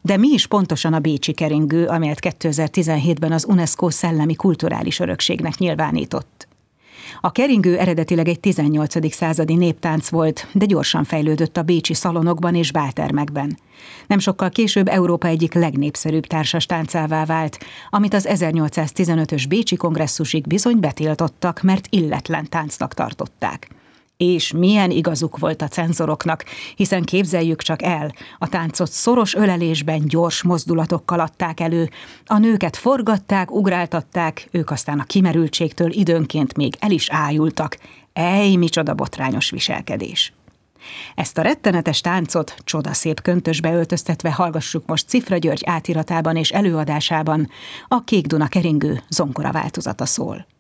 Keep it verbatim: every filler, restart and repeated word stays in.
De mi is pontosan a bécsi keringő, amelyet kétezer-tizenhétben az UNESCO szellemi kulturális örökségnek nyilvánított? A keringő eredetileg egy tizennyolcadik századi néptánc volt, de gyorsan fejlődött a bécsi szalonokban és báltermekben. Nem sokkal később Európa egyik legnépszerűbb társas táncává vált, amit az ezernyolcszáztizenötös bécsi kongresszusig bizony betiltottak, mert illetlen táncnak tartották. És milyen igazuk volt a cenzoroknak, hiszen képzeljük csak el, a táncot szoros ölelésben gyors mozdulatokkal adták elő, a nőket forgatták, ugráltatták, ők aztán a kimerültségtől időnként még el is ájultak. Ej, micsoda botrányos viselkedés! Ezt a rettenetes táncot csodaszép köntösbe öltöztetve hallgassuk most Cifra György átiratában és előadásában, a Kék Duna keringő zongora változata szól.